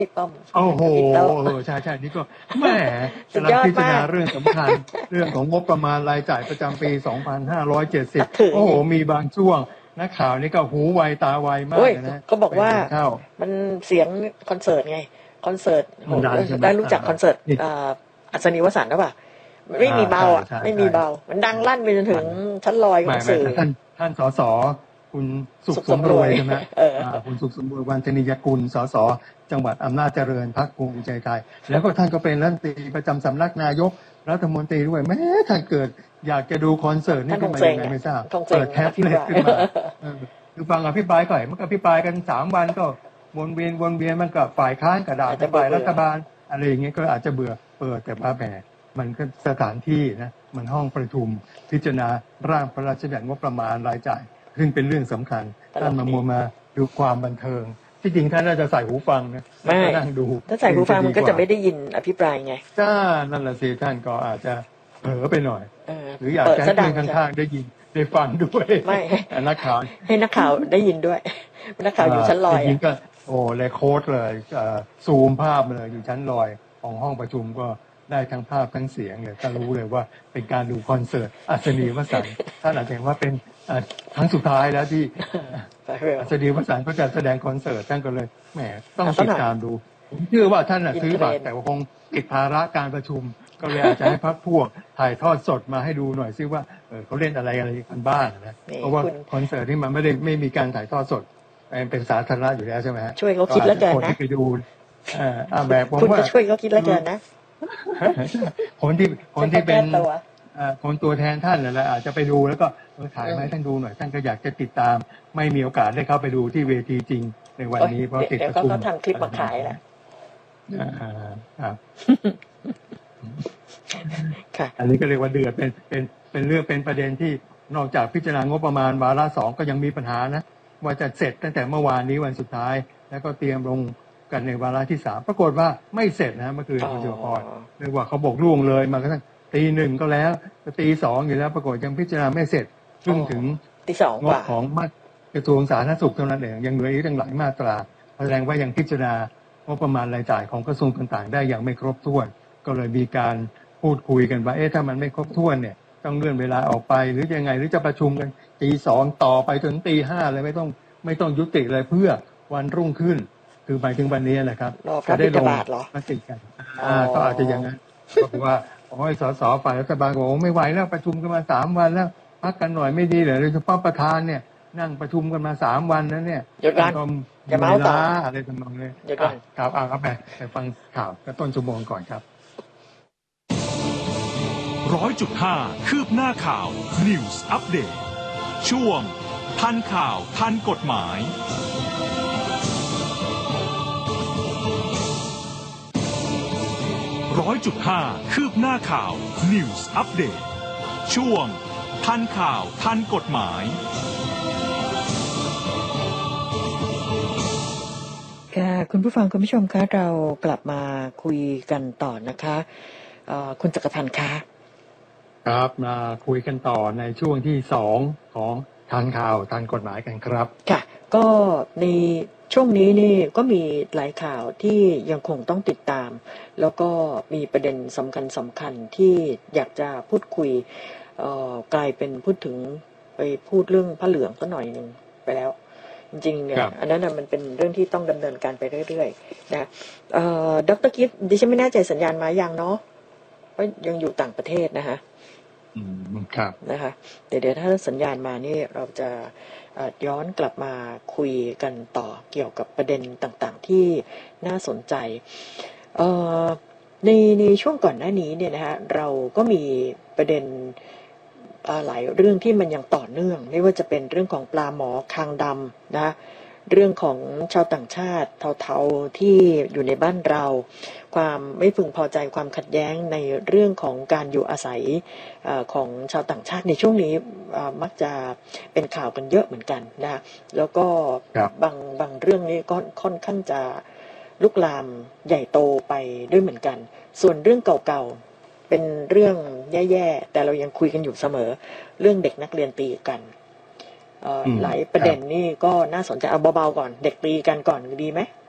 พี่ป้อมโอ้โหใช่นี่ก็แหมกำลังพิจารณาเรื่องสำคัญเรื่องของงบประมาณรายจ่ายประจำปี 2570 โอ้โหมีบางช่วงนักข่าวนี่ก็หูไวตาไวมากนะก็บอกว่ามันเสียงคอนเสิร์ตไงคอนเสิร์ตได้รู้จักคอนเสิร์ตอัศนีวสันต์หรือเปล่าไม่มีเบาอ่ะไม่มีเบามันดังลั่นไปจนถึงชั้นลอยของสื่อท่านสสคุณสุขสมรวยใช่ไหมคุณสุขสมรวยวันธนิยกุลสสจังหวัดอำนาจเจริญพรรคภูมิใจไทยแล้วก็ท่านก็เป็นรัฐมนตรีประจำสำนักนายกรัฐมนตรีด้วยแม้ท่านเกิดอยากจะดูคอนเสิร์ตนี่ขึ้นมายังไงไม่ทราบเปิดแท็บเล็ตขึ้นมาคือฟังอภิปรายก่อนมันก็อภิปรายกัน3 วันก็วนเวียนมันก็ฝ่ายค้านกระดาษฝ่ายรัฐบาลอะไรอย่างเงี้ยก็อาจจะเบื่อเปิดแต่แหมมันก็สถานที่นะมันห้องประชุมพิจารณาร่างพระราชบัญญัติงบประมาณรายจ่ายซึ่งเป็นเรื่องสำคัญท่านมาดูความบันเทิงที่จริงท่านน่าจะใส่หูฟังนะไม่นั่งดูถ้าใส่หูฟังมันก็จะไม่ได้ยินอภิปรายไงนั่นแหละสิท่านก็อาจจะเผลอไปหน่อยหรืออยากจะให้คนข้างๆได้ยินได้ฟังด้วยไม่นักข่าวให้นักข่าวได้ยินด้วยนักข่าวอยู่ชั้นลอยจริงก็เลยโค้ดเลยซูมภาพเลยอยู่ชั้นลอยของห้องประชุมก็ได้ทั้งภาพทั้งเสียงเลยก็รู้เลยว่าเป็นการดูคอนเสิร์ตอัศนีวสันต์ท่านอาจจะเห็นว่าเป็นครั้งสุดท้ายแล้วที่อัศนีวสันต์ก็จะแสดงคอนเสิร์ตท่านก็เลยแหมต้องติดตามดูผมเชื่อว่าท่านซื้อบัตรแต่ว่าคงติดภาระการประชุมก็เลยอาจจะให้พรรคพวกถ่ายทอดสดมาให้ดูหน่อยซิว่าเขาเล่นอะไรกันบ้างนะเพราะว่าคอนเสิร์ตที่มันไม่มีการถ่ายทอดสดเป็นสาธารณะอยู่แล้วใช่ไหมฮะช่วยเขาคิดแล้วกันนะคนที่ไปดูแบบผมว่าคุณจะช่วยเขาคิดแล้วกันนะคนที่เป็นคนตัวแทนท่านนั่นแหละอาจจะไปดูแล้วก็ถ่ายมาให้ท่านดูหน่อยท่านก็อยากจะติดตามไม่มีโอกาสได้เข้าไปดูที่เวทีจริงในวันนี้เพราะติดประชุมเขาทำคลิปมาขายแหละอันนี้ก็เรียกว่าเดือดเป็นเรื่องเป็นประเด็นที่นอกจากพิจารณางบประมาณวาระ2ก็ยังมีปัญหานะว่าจะเสร็จตั้งแต่เมื่อวานนี้วันสุดท้ายแล้วก็เตรียมลงกันในวาระที่3ปรากฏว่าไม่เสร็จนะเมื่อคืนคุณเจ้าพรเรียกว่าเขาบอกล่วงเลยมากระทั่งตี 1ก็แล้วตี 2อยู่แล้วปรากฏยังพิจารณาไม่เสร็จซึ่งถึงตี 2 งบของกระทรวงสาธารณสุขเท่านั้นเองยังเหลืออีกตั้งหลายมาตราแสดงว่ายังพิจารณางบประมาณรายจ่ายของกระทรวงต่างๆได้อย่างไม่ครบถ้วนก็เลยมีการพูดคุยกันว่าถ้ามันไม่ครบถ้วนเนี่ยต้องเลื่อนเวลาออกไปหรือยังไงหรือจะประชุมกันตี 2ต่อไปจนตี 5เลยไม่ต้องยุติเลยเพื่อวันรุ่งขึ้นคือหมายถึงวันนี้แหละครับจะได้ลงมติกันก็อาจจะอย่างนั้นเพราะว่าสสฝ่ายรัฐบาลบอกไม่ไหวแล้วประชุมกันมา3 วันแล้วพักกันหน่อยไม่ดีเหรอโดยเฉพาะประธานเนี่ยนั่งประชุมกันมา3 วันแล้วเนี่ยจะเมาต่ออะไรทำนองนี้ครับเอาไปฟังข่าวต้นชั่วโมงก่อนครับ 100.5 คืบหน้าข่าว News Update ช่วงทันข่าวทันกฎหมาย100.5 คืบหน้าข่าว News Update ช่วงทันข่าวทันกฎหมายค่ะคุณผู้ฟังคุณผู้ชมคะเรากลับมาคุยกันต่อนะคะคุณจักรพันธ์คะครับมาคุยกันต่อในช่วงที่2ของทันข่าวทันกฎหมายกันครับค่ะก็ในช่วงนี้นี่ก็มีหลายข่าวที่ยังคงต้องติดตามแล้วก็มีประเด็นสำคัญที่อยากจะพูดคุยกลายเป็นพูดถึงไปพูดเรื่องผ้าเหลืองก็หน่อยนึงไปแล้วจริงๆเนี่ยอันนั้นมันเป็นเรื่องที่ต้องดำเนินการไปเรื่อยๆนะดร.กิฟต์ดิฉันไม่แน่ใจสัญญาณมายังเนาะเพราะยังอยู่ต่างประเทศนะคะครับนะคะเดี๋ยวถ้าสัญญาณมานี่เราจะย้อนกลับมาคุยกันต่อเกี่ยวกับประเด็นต่างๆที่น่าสนใจในช่วงก่อนหน้านี้เนี่ยนะฮะเราก็มีประเด็นหลายเรื่องที่มันยังต่อเนื่องไม่ว่าจะเป็นเรื่องของปลาหมอคางดำนะเรื่องของชาวต่างชาติเทาๆที่อยู่ในบ้านเราความไม่พึงพอใจความขัดแย้งในเรื่องของการอยู่อาศัยของชาวต่างชาติในช่วงนี้มักจะเป็นข่าวกันเยอะเหมือนกันนะแล้วก็บางเรื่องนี้ก็ค่อนข้างจะลุกลามใหญ่โตไปด้วยเหมือนกันส่วนเรื่องเก่าๆเป็นเรื่องแย่ๆแต่เรายังคุยกันอยู่เสมอเรื่องเด็กนักเรียนตีกันหลายประเด็นนี่ก็น่าสนใจเอาเบาๆก่อนเด็กตีกันก่อนดีไหม